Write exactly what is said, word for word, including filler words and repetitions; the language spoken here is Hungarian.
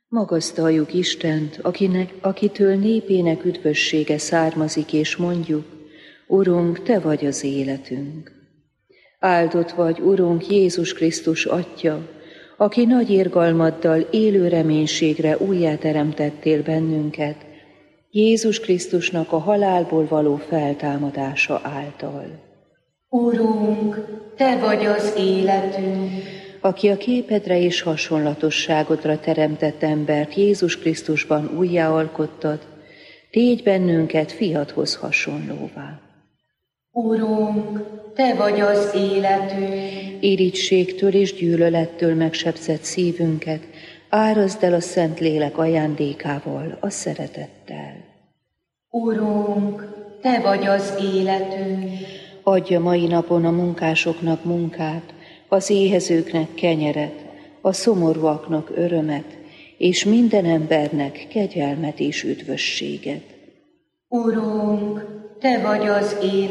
Magasztaljuk Istent, akinek, akitől népének üdvössége származik, és mondjuk: Urunk, Te vagy az életünk. Áldott vagy, Urunk, Jézus Krisztus Atya, aki nagy irgalmaddal élő reménységre újjáteremtettél bennünket, Jézus Krisztusnak a halálból való feltámadása által. Urunk, Te vagy az életünk, aki a képedre és hasonlatosságodra teremtett embert Jézus Krisztusban újjáalkottad, tégy bennünket fiadhoz hasonlóvá. Urunk, Te vagy az életünk, Irigységtől és gyűlölettől megsebzett szívünket árazd el a Szentlélek ajándékával, a szeretettel. Urunk, Te vagy az életünk, Adja mai napon a munkásoknak munkát, az éhezőknek kenyeret, a szomorúaknak örömet, és minden embernek kegyelmet és üdvösséget. Urunk, Te vagy az élet.